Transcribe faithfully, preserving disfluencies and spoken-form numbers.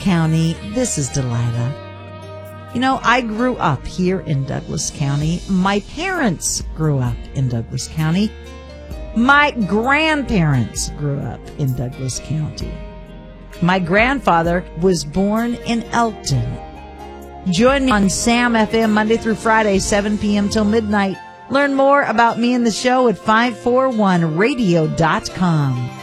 County, this is Delilah. You know, I grew up here in Douglas County. My parents grew up in Douglas County. My grandparents grew up in Douglas County. My grandfather was born in Elkton. Join me on Sam F M Monday through Friday, seven p.m. till midnight. Learn more about me and the show at five four one radio dot com.